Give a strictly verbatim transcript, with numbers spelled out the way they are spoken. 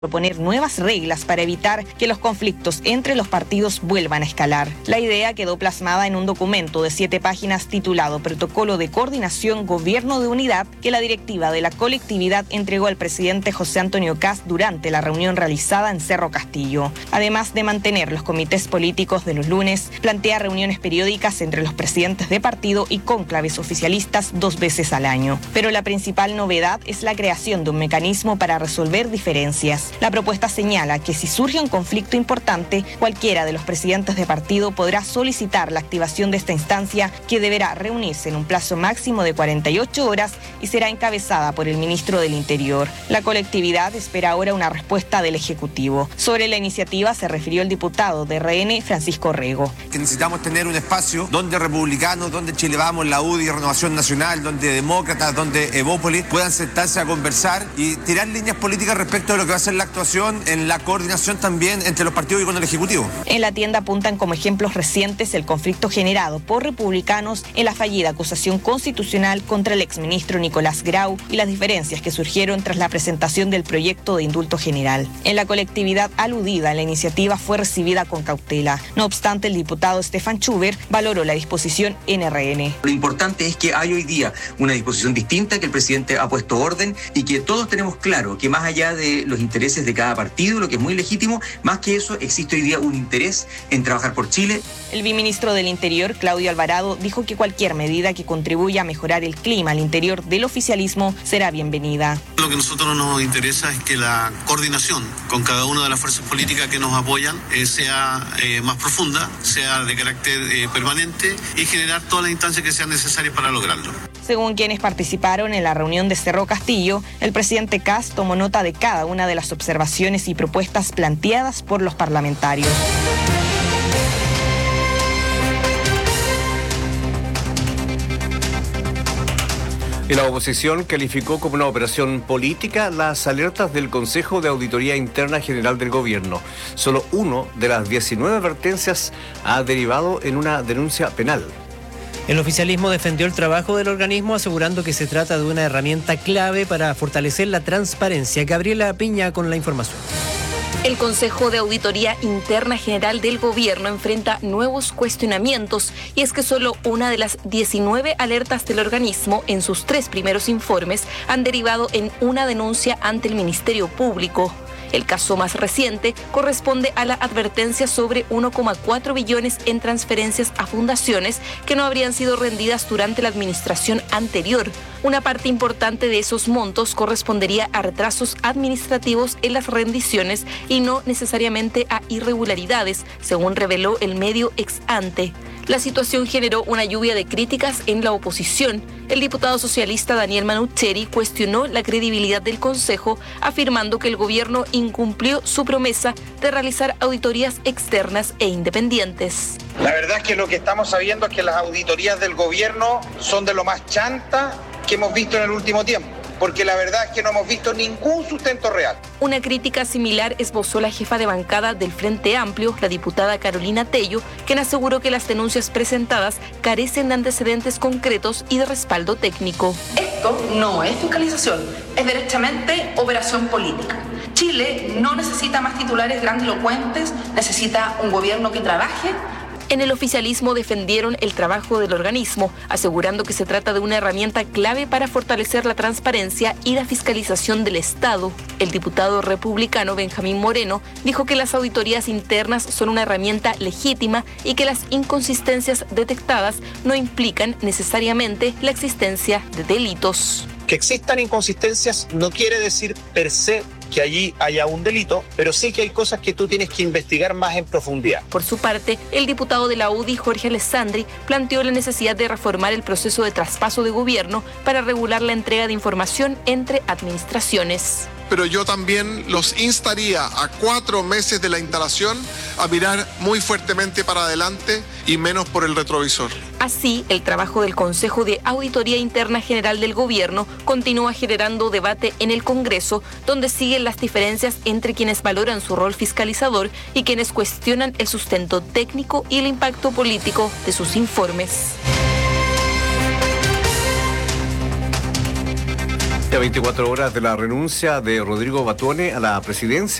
proponer nuevas reglas para evitar que los conflictos entre los partidos vuelvan a escalar. La idea quedó plasmada en un documento de siete páginas titulado Protocolo de Coordinación Gobierno de Unidad que la directiva de la colectividad entregó al presidente José Antonio Kast durante la reunión realizada en Cerro Castillo. Además de mantener los comités políticos de los lunes, plantea reuniones periódicas entre los presidentes de partido y cónclaves oficialistas dos veces al año. Pero la principal novedad es la creación de un mecanismo para resolver diferencias. La propuesta señala que si surge un conflicto importante, cualquiera de los presidentes de partido podrá solicitar la activación de esta instancia, que deberá reunirse en un plazo máximo de cuarenta y ocho horas y será encabezada por el ministro del Interior. La colectividad espera ahora una respuesta del Ejecutivo. Sobre la iniciativa se refirió el diputado de R N, Francisco Rego. Que necesitamos tener un espacio donde republicanos, donde Chile Vamos, la U D I, Renovación Nacional, donde demócratas, donde Evópolis puedan sentarse a conversar y tirar líneas políticas respecto de lo que va a ser la actuación en la coordinación también entre los partidos y con el Ejecutivo. En la tienda apuntan como ejemplos recientes el conflicto generado por republicanos en la fallida acusación constitucional contra el exministro Nicolás Grau y las diferencias que surgieron tras la presentación del proyecto de indulto general. En la colectividad aludida, la iniciativa fue recibida con cautela. No obstante, el diputado Stefan Schubert valoró la disposición en R N. Lo importante es que hay hoy día una disposición distinta, que el presidente ha puesto orden y que todos tenemos claro que más allá de los intereses de cada partido, lo que es muy legítimo, más que eso existe hoy día un interés en trabajar por Chile. El viceministro del Interior, Claudio Alvarado, dijo que cualquier medida que contribuya a mejorar el clima al interior del oficialismo será bienvenida. Lo que a nosotros nos interesa es que la coordinación con cada una de las fuerzas políticas que nos apoyan eh, sea eh, más profunda, sea de carácter eh, permanente y generar todas las instancias que sean necesarias para lograrlo. Según quienes participaron en la reunión de Cerro Castillo, el presidente Kast tomó nota de cada una de las observaciones y propuestas planteadas por los parlamentarios. Y la oposición calificó como una operación política las alertas del Consejo de Auditoría Interna General del Gobierno. Solo uno de las diecinueve advertencias ha derivado en una denuncia penal. El oficialismo defendió el trabajo del organismo, asegurando que se trata de una herramienta clave para fortalecer la transparencia. Gabriela Piña con la información. El Consejo de Auditoría Interna General del Gobierno enfrenta nuevos cuestionamientos, y es que solo una de las diecinueve alertas del organismo en sus tres primeros informes han derivado en una denuncia ante el Ministerio Público. El caso más reciente corresponde a la advertencia sobre uno coma cuatro billones en transferencias a fundaciones que no habrían sido rendidas durante la administración anterior. Una parte importante de esos montos correspondería a retrasos administrativos en las rendiciones y no necesariamente a irregularidades, según reveló el medio ex ante. La situación generó una lluvia de críticas en la oposición. El diputado socialista Daniel Manucheri cuestionó la credibilidad del Consejo, afirmando que el gobierno incumplió su promesa de realizar auditorías externas e independientes. La verdad es que lo que estamos sabiendo es que las auditorías del gobierno son de lo más chanta que hemos visto en el último tiempo, porque la verdad es que no hemos visto ningún sustento real. Una crítica similar esbozó la jefa de bancada del Frente Amplio, la diputada Carolina Tello, quien aseguró que las denuncias presentadas carecen de antecedentes concretos y de respaldo técnico. Esto no es fiscalización, es derechamente operación política. Chile no necesita más titulares grandilocuentes, necesita un gobierno que trabaje. En el oficialismo defendieron el trabajo del organismo, asegurando que se trata de una herramienta clave para fortalecer la transparencia y la fiscalización del Estado. El diputado republicano Benjamín Moreno dijo que las auditorías internas son una herramienta legítima y que las inconsistencias detectadas no implican necesariamente la existencia de delitos. Que existan inconsistencias no quiere decir per se que allí haya un delito, pero sí que hay cosas que tú tienes que investigar más en profundidad. Por su parte, el diputado de la U D I, Jorge Alessandri, planteó la necesidad de reformar el proceso de traspaso de gobierno para regular la entrega de información entre administraciones. Pero yo también los instaría a cuatro meses de la instalación a mirar muy fuertemente para adelante y menos por el retrovisor. Así, el trabajo del Consejo de Auditoría Interna General del Gobierno continúa generando debate en el Congreso, donde siguen las diferencias entre quienes valoran su rol fiscalizador y quienes cuestionan el sustento técnico y el impacto político de sus informes. Ya veinticuatro horas de la renuncia de Rodrigo Batuone a la presidencia.